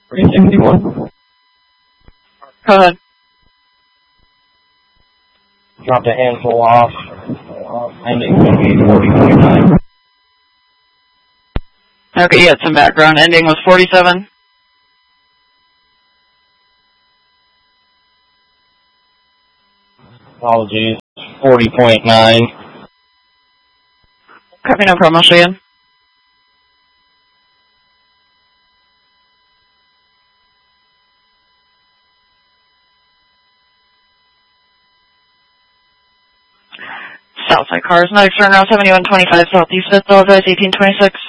391. Go ahead. Dropped a handful off. Ending will be 40.9. Okay, you had some background. Ending was 47. Apologies. 40.9. Copy, no problem. I'll show you. Southside cars, next turn around 7125 southeast, Fifth, Advise 1826.